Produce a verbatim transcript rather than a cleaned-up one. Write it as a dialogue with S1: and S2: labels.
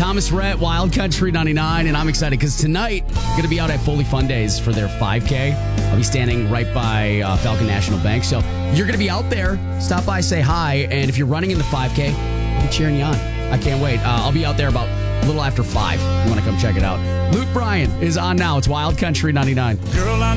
S1: Thomas Rhett, Wild Country ninety-nine, and I'm excited because tonight I'm going to be out at Foley Fun Days for their five K. I'll be standing right by uh, Falcon National Bank, so you're going to be out there. Stop by, say hi, and if you're running in the five K, I'll be cheering you on. I can't wait. Uh, I'll be out there about a little after five. You want to come check it out. Luke Bryan is on now. It's Wild Country ninety-nine.
S2: Girl, I